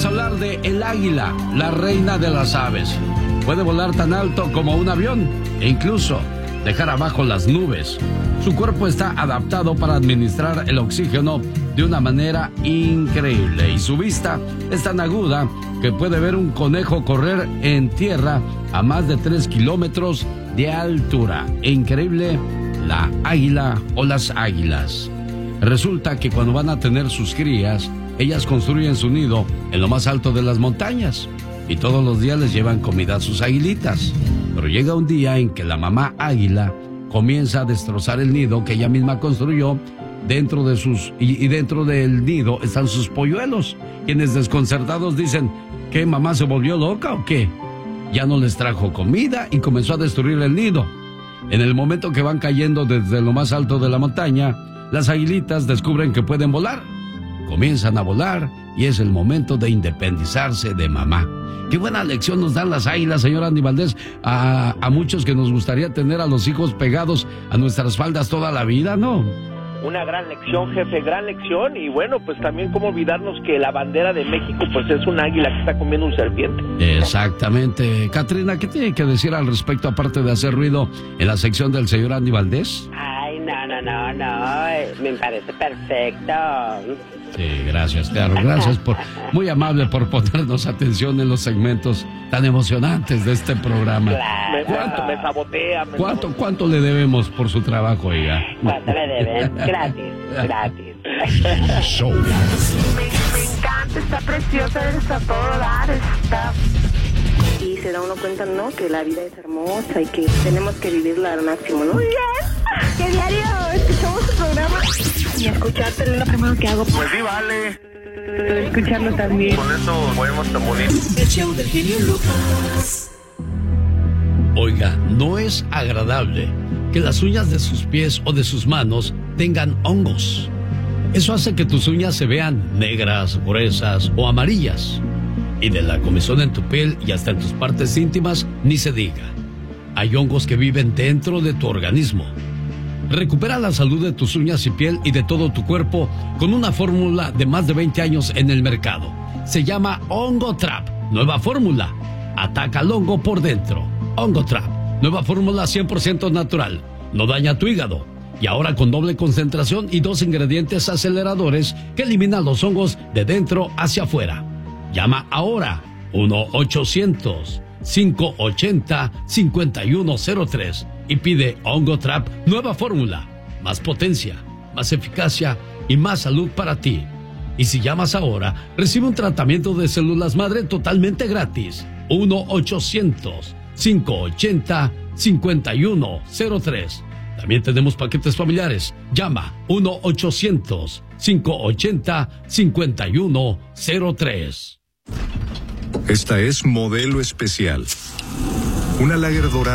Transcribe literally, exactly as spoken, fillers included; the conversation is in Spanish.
vamos a hablar de el águila, la reina de las aves. Puede volar tan alto como un avión e incluso dejar abajo las nubes. Su cuerpo está adaptado para administrar el oxígeno de una manera increíble y su vista es tan aguda que puede ver un conejo correr en tierra a más de tres kilómetros de altura. Increíble la águila o las águilas. Resulta que cuando van a tener sus crías, ellas construyen su nido en lo más alto de las montañas y todos los días les llevan comida a sus aguilitas. Pero llega un día en que la mamá águila comienza a destrozar el nido que ella misma construyó. Dentro de sus y, y dentro del nido están sus polluelos, quienes desconcertados dicen: ¿qué, mamá se volvió loca o qué? Ya no les trajo comida y comenzó a destruir el nido. En el momento que van cayendo desde lo más alto de la montaña, las aguilitas descubren que pueden volar. Comienzan a volar y es el momento de independizarse de mamá. Qué buena lección nos dan las águilas, señor Andy Valdés, a, a muchos que nos gustaría tener a los hijos pegados a nuestras faldas toda la vida, ¿no? Una gran lección, jefe, gran lección. Y bueno, pues también cómo olvidarnos que la bandera de México pues es un águila que está comiendo un serpiente. Exactamente. Catrina, ¿qué tiene que decir al respecto aparte de hacer ruido en la sección del señor Andy Valdés? Ay, no, no, no, no, me parece perfecto. Sí, gracias, claro, gracias por, muy amable por ponernos atención en los segmentos tan emocionantes de este programa. Claro. ¿Cuánto me sabotea? Me ¿Cuánto, sabotea. ¿Cuánto le debemos por su trabajo, oiga? ¿Cuánto le deben? Gratis, gratis. Show. Me, me encanta, está preciosa, está todo dar, está... Y se da uno cuenta, ¿no? Que la vida es hermosa y que tenemos que vivirla al máximo, ¿no? Muy bien, que diario escuchamos tu programa y escucharte es lo primero que hago. Pues sí, vale. Escucharlo también. Con eso podemos tan bonito. El show del genio Lucas. Oiga, no es agradable que las uñas de sus pies o de sus manos tengan hongos. Eso hace que tus uñas se vean negras, gruesas o amarillas. Y de la comezón en tu piel y hasta en tus partes íntimas, ni se diga. Hay hongos que viven dentro de tu organismo. Recupera la salud de tus uñas y piel y de todo tu cuerpo con una fórmula de más de veinte años en el mercado. Se llama Hongo Trap. Nueva fórmula. Ataca al hongo por dentro. Hongo Trap. Nueva fórmula cien por ciento natural. No daña tu hígado. Y ahora con doble concentración y dos ingredientes aceleradores que eliminan los hongos de dentro hacia afuera. Llama ahora uno ochocientos, cinco ochenta, cincuenta y uno cero tres y pide Hongo Trap nueva fórmula. Más potencia, más eficacia y más salud para ti. Y si llamas ahora, recibe un tratamiento de células madre totalmente gratis. uno ochocientos, cinco ochenta, cincuenta y uno cero tres. También tenemos paquetes familiares. Llama uno ochocientos, cinco ochenta, cincuenta y uno cero tres. Esta es Modelo Especial. Una lager dorada